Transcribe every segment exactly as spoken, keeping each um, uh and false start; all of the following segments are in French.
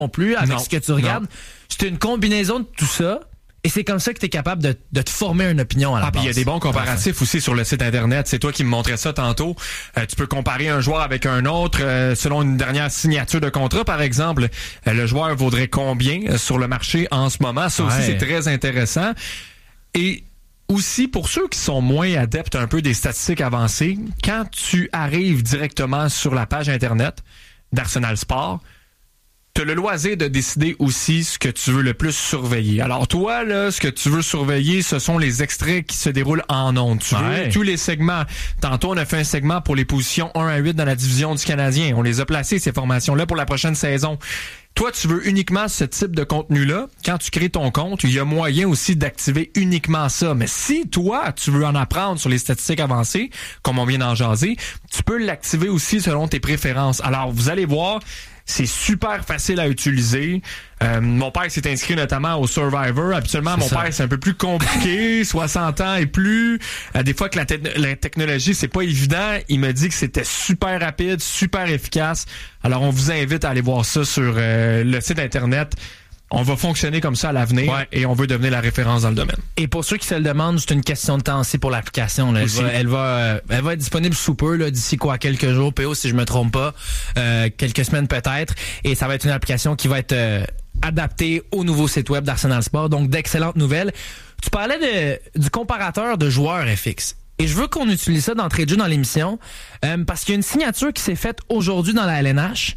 non plus avec non, ce que tu regardes. Non. C'est une combinaison de tout ça. Et c'est comme ça que tu es capable de, de te former une opinion à la ah, base. Puis il y a des bons comparatifs enfin. aussi sur le site Internet. C'est toi qui me montrais ça tantôt. Euh, tu peux comparer un joueur avec un autre euh, selon une dernière signature de contrat, par exemple. Euh, le joueur vaudrait combien euh, sur le marché en ce moment? Ça aussi, ouais. c'est très intéressant. Et aussi, pour ceux qui sont moins adeptes un peu des statistiques avancées, quand tu arrives directement sur la page Internet d'Arsenal Sport, tu as le loisir de décider aussi ce que tu veux le plus surveiller. Alors toi, là, ce que tu veux surveiller, ce sont les extraits qui se déroulent en ondes. Tu ouais. veux tous les segments. Tantôt, on a fait un segment pour les positions un à huit dans la division du Canadien. On les a placés, ces formations-là, pour la prochaine saison. Toi, tu veux uniquement ce type de contenu-là. Quand tu crées ton compte, il y a moyen aussi d'activer uniquement ça. Mais si toi, tu veux en apprendre sur les statistiques avancées, comme on vient d'en jaser, tu peux l'activer aussi selon tes préférences. Alors, vous allez voir, c'est super facile à utiliser. Euh, mon père s'est inscrit notamment au Survivor. Habituellement, c'est mon ça. père, c'est un peu plus compliqué, soixante ans et plus. Euh, des fois que la, te- la technologie, c'est pas évident. Il m'a dit que c'était super rapide, super efficace. Alors, on vous invite à aller voir ça sur euh, le site Internet. On va fonctionner comme ça à l'avenir ouais. et on veut devenir la référence dans le domaine. Et pour ceux qui se le demandent, c'est une question de temps aussi pour l'application. Là. Elle, va, elle, va, euh, elle va être disponible sous peu, là, d'ici quoi, quelques jours, P O si je me trompe pas, euh, quelques semaines peut-être. Et ça va être une application qui va être euh, adaptée au nouveau site web d'Arsenal Sport. Donc, d'excellentes nouvelles. Tu parlais de, du comparateur de joueurs F X. Et je veux qu'on utilise ça d'entrée de jeu dans l'émission euh, parce qu'il y a une signature qui s'est faite aujourd'hui dans la L N H.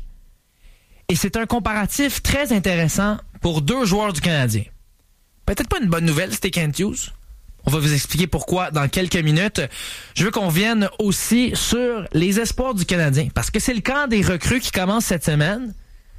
Et c'est un comparatif très intéressant pour deux joueurs du Canadien. Peut-être pas une bonne nouvelle, c'était Kent Hughes. On va vous expliquer pourquoi dans quelques minutes. Je veux qu'on vienne aussi sur les espoirs du Canadien. Parce que c'est le camp des recrues qui commence cette semaine.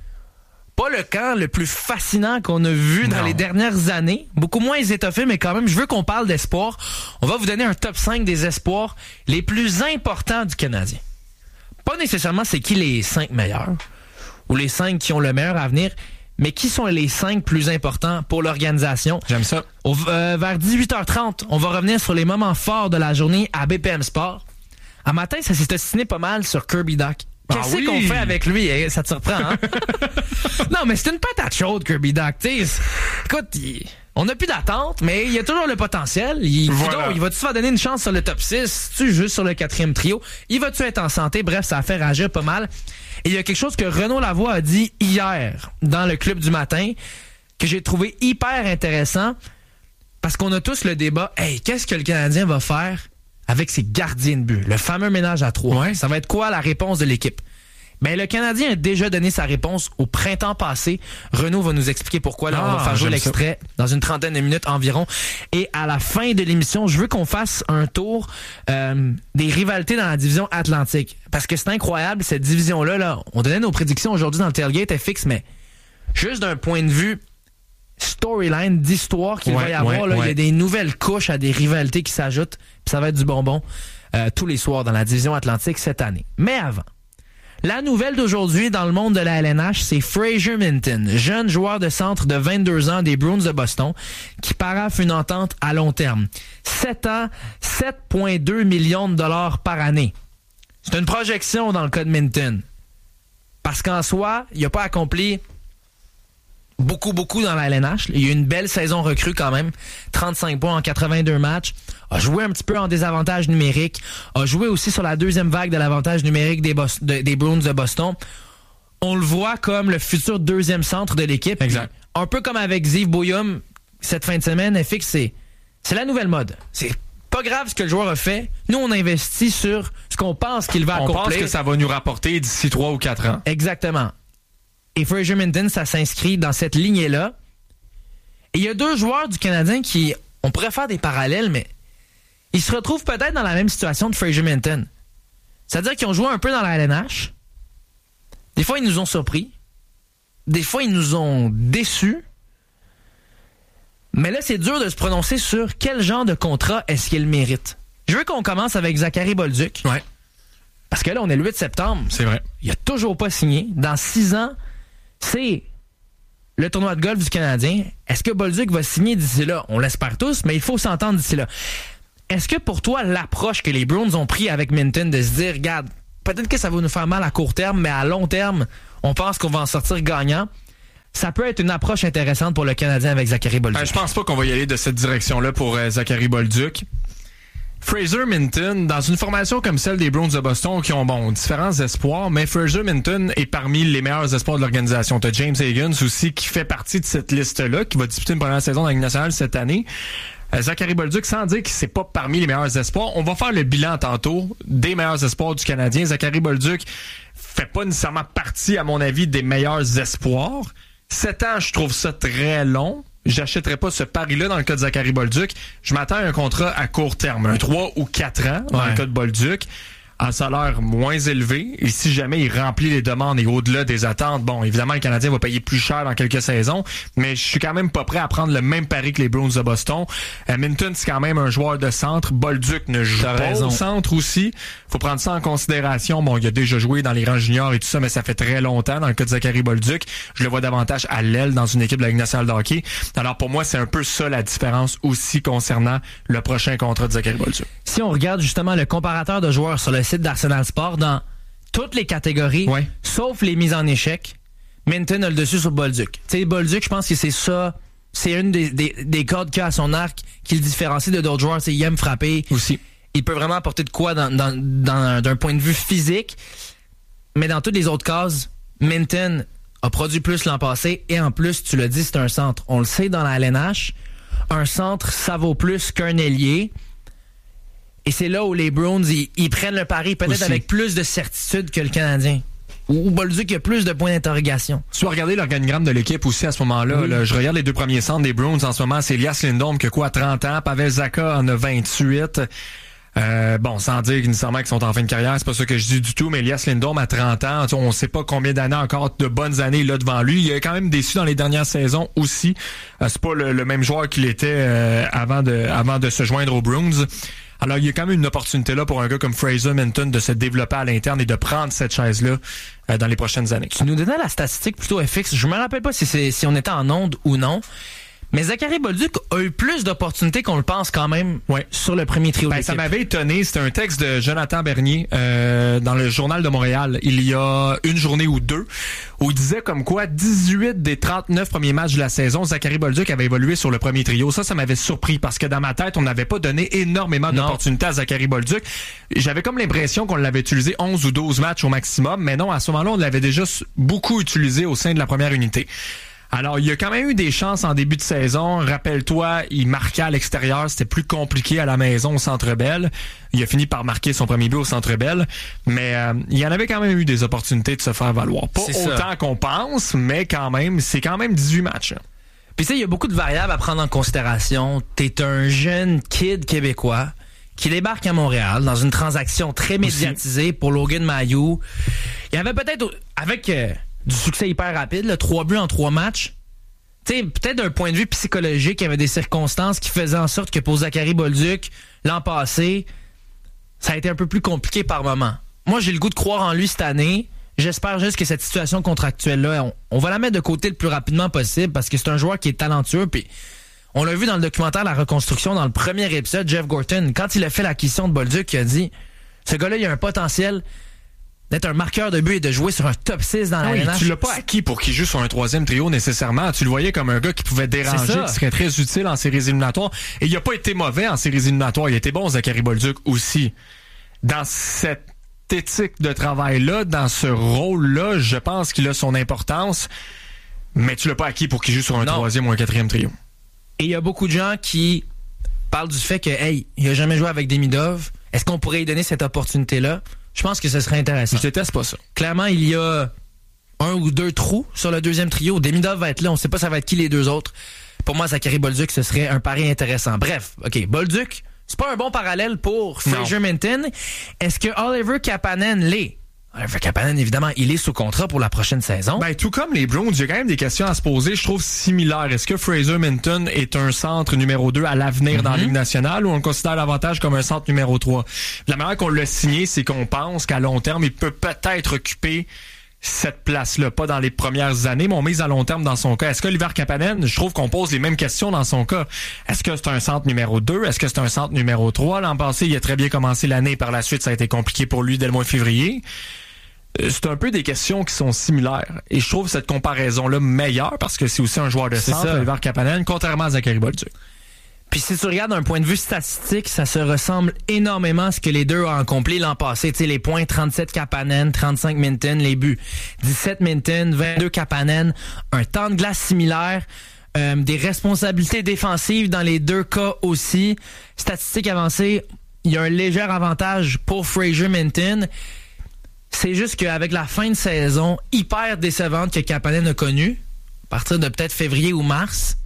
Pas le camp le plus fascinant qu'on a vu dans non. les dernières années. Beaucoup moins étoffé, mais quand même, je veux qu'on parle d'espoirs. On va vous donner un top cinq des espoirs les plus importants du Canadien. Pas nécessairement c'est qui les cinq meilleurs ou les cinq qui ont le meilleur avenir, mais qui sont les cinq plus importants pour l'organisation. J'aime ça. Au, euh, vers dix-huit heures trente, on va revenir sur les moments forts de la journée à B P M Sport. À matin, ça s'est ostiné pas mal sur Kirby Dach. Qu'est-ce ah oui. qu'on fait avec lui? Ça te surprend, hein? Non, mais c'est une patate chaude, Kirby Dach. T'sais, écoute, il... on n'a plus d'attente, mais il y a toujours le potentiel. Il, voilà. il va-tu se faire donner une chance sur le top six? Tu juste sur le quatrième trio? Il va-tu être en santé? Bref, ça a fait réagir pas mal. Et il y a quelque chose que Renaud Lavoie a dit hier dans le Club du matin que j'ai trouvé hyper intéressant parce qu'on a tous le débat. Hey, qu'est-ce que le Canadien va faire avec ses gardiens de but? Le fameux ménage à trois. Ouais. Ça va être quoi la réponse de l'équipe? Ben, le Canadien a déjà donné sa réponse au printemps passé. Renaud va nous expliquer pourquoi. Là, ah, on va faire jouer l'extrait ça. dans une trentaine de minutes environ. Et à la fin de l'émission, je veux qu'on fasse un tour euh, des rivalités dans la division Atlantique. Parce que c'est incroyable, cette division-là. Là, on donnait nos prédictions aujourd'hui dans le Tailgate F X, mais juste d'un point de vue storyline, d'histoire qu'il ouais, va y avoir, ouais, là, ouais. il y a des nouvelles couches à des rivalités qui s'ajoutent. Puis ça va être du bonbon euh, tous les soirs dans la division Atlantique cette année. Mais avant, la nouvelle d'aujourd'hui dans le monde de la L N H, c'est Fraser Minten, jeune joueur de centre de vingt-deux ans des Bruins de Boston, qui paraphe une entente à long terme. sept ans, sept virgule deux millions de dollars par année. C'est une projection dans le cas de Minten. Parce qu'en soi, il n'a pas accompli beaucoup, beaucoup dans la L N H. Il y a eu une belle saison recrue quand même. trente-cinq points en quatre-vingt-deux matchs. A joué un petit peu en désavantage numérique. A joué aussi sur la deuxième vague de l'avantage numérique des, Bos- de, des Bruins de Boston. On le voit comme le futur deuxième centre de l'équipe. Exact. Un peu comme avec Ziv Boyum cette fin de semaine. F X, c'est, c'est la nouvelle mode. C'est pas grave ce que le joueur a fait. Nous, on investit sur ce qu'on pense qu'il va on accomplir. On pense que ça va nous rapporter d'ici trois ou quatre ans. Exactement. Et Fraser Minten, ça s'inscrit dans cette lignée-là. Et il y a deux joueurs du Canadien qui, on pourrait faire des parallèles, mais ils se retrouvent peut-être dans la même situation de Fraser Minten. C'est-à-dire qu'ils ont joué un peu dans la L N H. Des fois, ils nous ont surpris. Des fois, ils nous ont déçus. Mais là, c'est dur de se prononcer sur quel genre de contrat est-ce qu'il mérite. Je veux qu'on commence avec Zachary Bolduc. Ouais. Parce que là, on est le huit septembre. C'est vrai. Il a toujours pas signé. Dans six ans, c'est le tournoi de golf du Canadien. Est-ce que Bolduc va signer d'ici là? On l'espère tous, mais il faut s'entendre d'ici là. Est-ce que pour toi, l'approche que les Bruins ont pris avec Minten de se dire, regarde, peut-être que ça va nous faire mal à court terme, mais à long terme, on pense qu'on va en sortir gagnant. ça peut être une approche intéressante pour le Canadien avec Zachary Bolduc. Euh, je pense pas qu'on va y aller de cette direction-là pour euh, Zachary Bolduc. Fraser Minton, dans une formation comme celle des Bruins de Boston qui ont, bon, différents espoirs, mais Fraser Minton est parmi les meilleurs espoirs de l'organisation. T'as James Higgins aussi qui fait partie de cette liste-là, qui va disputer une première saison dans la Ligue nationale cette année. Euh, Zachary Bolduc, sans dire qu'il c'est pas parmi les meilleurs espoirs, on va faire le bilan tantôt des meilleurs espoirs du Canadien. Zachary Bolduc fait pas nécessairement partie, à mon avis, des meilleurs espoirs. Sept ans, je trouve ça très long. J'achèterais pas ce pari-là dans le cas de Zachary Bolduc. Je m'attends à un contrat à court terme, un trois ou quatre ans dans ouais. le cas de Bolduc, en salaire moins élevé. Et si jamais il remplit les demandes et au-delà des attentes, bon, évidemment, le Canadien va payer plus cher dans quelques saisons, mais je suis quand même pas prêt à prendre le même pari que les Bruins de Boston. Euh, Minton, c'est quand même un joueur de centre. Bolduc ne joue T'as pas raison. Au centre aussi. Faut prendre ça en considération. Bon, il a déjà joué dans les rangs juniors et tout ça, mais ça fait très longtemps. Dans le cas de Zachary Bolduc, je le vois davantage à l'aile dans une équipe de la Ligue nationale de hockey. Alors pour moi, c'est un peu ça la différence aussi concernant le prochain contrat de Zachary Bolduc. Si on regarde justement le comparateur de joueurs sur le site d'Arsenal Sport, dans toutes les catégories, ouais. sauf les mises en échec, Minton a le dessus sur Bolduc. Tu sais, Bolduc, je pense que c'est ça, c'est une des, des, des cordes qu'il a à son arc qui le différencie de d'autres joueurs. C'est il aime frapper. Aussi. Il peut vraiment apporter de quoi dans, dans, dans, d'un point de vue physique. Mais dans toutes les autres cases, Minton a produit plus l'an passé et en plus, tu l'as dit, c'est un centre. On le sait dans la L N H, un centre, ça vaut plus qu'un ailier. Et c'est là où les Bruins, ils, ils prennent le pari peut-être aussi avec plus de certitude que le Canadien. Ou Bolduc a plus de points d'interrogation. Si tu vas regarder l'organigramme de l'équipe aussi à ce moment-là, oui. là, je regarde les deux premiers centres des Bruins en ce moment, c'est Elias Lindholm qui a quoi, trente ans, Pavel Zacha en a vingt-huit. Euh, bon, sans dire nécessairement qu'ils sont en fin de carrière, c'est pas ça que je dis du tout, mais Elias Lindholm à trente ans, on sait pas combien d'années encore, de bonnes années là devant lui. Il a quand même déçu dans les dernières saisons aussi. Euh, c'est pas le, le même joueur qu'il était euh, avant de avant de se joindre aux Bruins. Alors, il y a quand même une opportunité là pour un gars comme Fraser Minton de se développer à l'interne et de prendre cette chaise-là euh, dans les prochaines années. Tu nous donnais la statistique plutôt F X. Je me rappelle pas si c'est si on était en onde ou non. Mais Zachary Bolduc a eu plus d'opportunités qu'on le pense quand même ouais. sur le premier trio ben, d'équipe. Ça m'avait étonné. C'était un texte de Jonathan Bernier euh, dans le Journal de Montréal il y a une journée ou deux où il disait comme quoi dix-huit des trente-neuf premiers matchs de la saison, Zachary Bolduc avait évolué sur le premier trio. Ça, ça m'avait surpris parce que dans ma tête, on n'avait pas donné énormément non. d'opportunités à Zachary Bolduc. J'avais comme l'impression qu'on l'avait utilisé onze ou douze matchs au maximum, mais non, à ce moment-là, on l'avait déjà beaucoup utilisé au sein de la première unité. Alors, il y a quand même eu des chances en début de saison. Rappelle-toi, il marquait à l'extérieur. C'était plus compliqué à la maison au Centre Bell. Il a fini par marquer son premier but au Centre Bell. Mais euh, il y en avait quand même eu des opportunités de se faire valoir. Pas c'est autant ça. Qu'on pense, mais quand même, c'est quand même dix-huit matchs. Puis tu sais, il y a beaucoup de variables à prendre en considération. T'es un jeune kid québécois qui débarque à Montréal dans une transaction très médiatisée aussi pour Logan Mailloux. Il y avait peut-être, avec... Euh, du succès hyper rapide, là, trois buts en trois matchs. Tu sais, peut-être d'un point de vue psychologique, il y avait des circonstances qui faisaient en sorte que pour Zachary Bolduc, l'an passé, ça a été un peu plus compliqué par moment. Moi, j'ai le goût de croire en lui cette année. J'espère juste que cette situation contractuelle-là, on, on va la mettre de côté le plus rapidement possible parce que c'est un joueur qui est talentueux. Puis on l'a vu dans le documentaire La Reconstruction, dans le premier épisode, Jeff Gorton, quand il a fait l'acquisition de Bolduc, il a dit, ce gars-là, il a un potentiel d'être un marqueur de but et de jouer sur un top six dans la oui, N H. Tu l'as pas acquis pour qu'il joue sur un troisième trio nécessairement. Tu le voyais comme un gars qui pouvait déranger, qui serait très utile en séries éliminatoires. Et il a pas été mauvais en séries éliminatoires. Il a été bon, Zachary Bolduc, aussi. Dans cette éthique de travail-là, dans ce rôle-là, je pense qu'il a son importance. Mais tu l'as pas acquis pour qu'il joue sur un non. troisième ou un quatrième trio. Et il y a beaucoup de gens qui parlent du fait que, hey, il a jamais joué avec Demidov. Est-ce qu'on pourrait lui donner cette opportunité-là? Je pense que ce serait intéressant. Je déteste pas ça. Clairement, il y a un ou deux trous sur le deuxième trio. Demidov va être là. On sait pas ça va être qui les deux autres. Pour moi, Zachary Bolduc, ce serait un pari intéressant. Bref, OK, Bolduc, c'est pas un bon parallèle pour Fraser Minton. Est-ce que Oliver Kapanen l'est? Oliver Kapanen, évidemment, il est sous contrat pour la prochaine saison. Ben, tout comme les Browns, il y a quand même des questions à se poser, je trouve, similaires. Est-ce que Fraser Minton est un centre numéro deux à l'avenir mm-hmm. dans la Ligue nationale ou on le considère davantage comme un centre numéro trois? La manière qu'on l'a signé, c'est qu'on pense qu'à long terme, il peut peut-être occuper cette place-là. Pas dans les premières années, mais on mise à long terme dans son cas. Est-ce que Oliver Kapanen, je trouve qu'on pose les mêmes questions dans son cas. Est-ce que c'est un centre numéro deux? Est-ce que c'est un centre numéro trois? L'an passé, il a très bien commencé l'année. Par la suite, ça a été compliqué pour lui dès le mois de février. C'est un peu des questions qui sont similaires. Et je trouve cette comparaison-là meilleure parce que c'est aussi un joueur de centre, Oliver Kapanen, contrairement à Zachary Bolduc. Puis si tu regardes d'un point de vue statistique, ça se ressemble énormément à ce que les deux ont accompli l'an passé. Tu sais, les points, trente-sept Kapanen, trente-cinq Minton, les buts, dix-sept Minton, vingt-deux Kapanen, un temps de glace similaire, euh, des responsabilités défensives dans les deux cas aussi. Statistiques avancées, il y a un léger avantage pour Fraser Minton. C'est juste qu'avec la fin de saison hyper décevante que Kapanen a connue, à partir de peut-être février ou mars,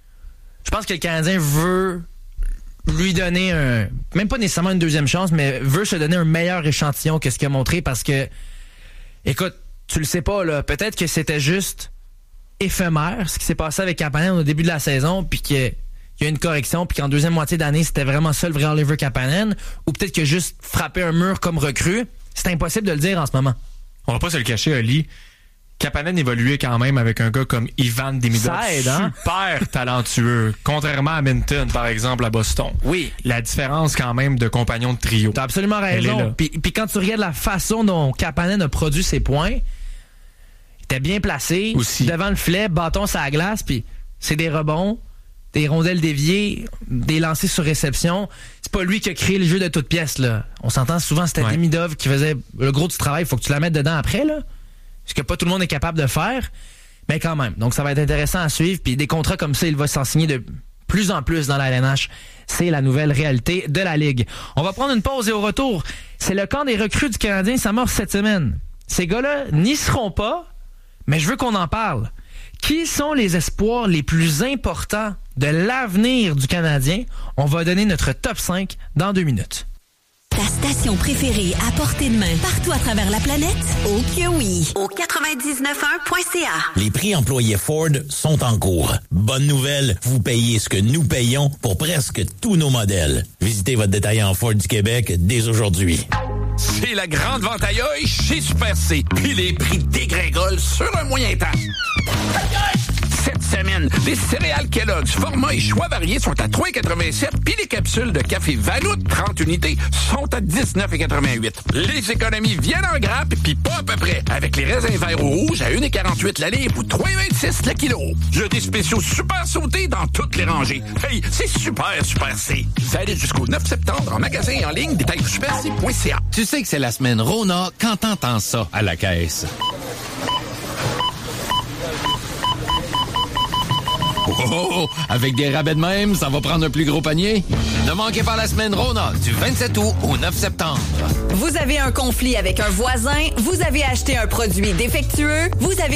je pense que le Canadien veut lui donner un... Même pas nécessairement une deuxième chance, mais veut se donner un meilleur échantillon que ce qu'il a montré parce que... Écoute, tu le sais pas, là. Peut-être que c'était juste éphémère, ce qui s'est passé avec Kapanen au début de la saison, puis qu'il y a une correction, puis qu'en deuxième moitié d'année, c'était vraiment ça le vrai Oliver Kapanen, ou peut-être qu'il a juste frappé un mur comme recrue. C'est impossible de le dire en ce moment. On va pas se le cacher, Oli. Kapanen évoluait quand même avec un gars comme Ivan Demidov, hein? super talentueux, contrairement à Minton, par exemple, à Boston. Oui. La différence quand même de compagnon de trio. T'as absolument raison. Puis, puis quand tu regardes la façon dont Kapanen a produit ses points, il était bien placé, aussi devant le filet, bâton sur la glace, puis c'est des rebonds, des rondelles déviées, des lancers sur réception. C'est pas lui qui a créé le jeu de toutes pièces, là. On s'entend souvent, c'était ouais. Demidov qui faisait le gros du travail. Faut que tu la mettes dedans après, là. Ce que pas tout le monde est capable de faire, mais quand même. Donc, ça va être intéressant à suivre. Puis des contrats comme ça, il va s'en signer de plus en plus dans la L N H. C'est la nouvelle réalité de la Ligue. On va prendre une pause et au retour, c'est le camp des recrues du Canadien. Ça marche cette semaine. Ces gars-là n'y seront pas, mais je veux qu'on en parle. Qui sont les espoirs les plus importants de l'avenir du Canadien? On va donner notre top cinq dans deux minutes. Ta station préférée à portée de main partout à travers la planète? Oh que oui! Au quatre-vingt-dix-neuf un point c a. Les prix employés Ford sont en cours. Bonne nouvelle, vous payez ce que nous payons pour presque tous nos modèles. Visitez votre détaillant Ford du Québec dès aujourd'hui. C'est la grande vente à l'œil chez Super C. Puis les prix dégringolent sur un moyen temps. Cette semaine, les céréales Kellogg's, format et choix variés sont à trois quatre-vingt-sept, puis les capsules de café Vanout, trente unités, sont à dix-neuf quatre-vingt-huit. Les économies viennent en grappe, puis pas à peu près, avec les raisins verts ou rouges à un quarante-huit la livre ou trois vingt-six le kilo. Il y a des spéciaux super sautés dans toutes les rangées. Hey, c'est super, super C. Ça allait jusqu'au neuf septembre en magasin et en ligne, détail super c point c a. Tu sais que c'est la semaine Rona quand t'entends ça à la caisse. Oh, avec des rabais de même, ça va prendre un plus gros panier. Ne manquez pas la semaine Rona du vingt-sept août au neuf septembre. Vous avez un conflit avec un voisin, vous avez acheté un produit défectueux, vous avez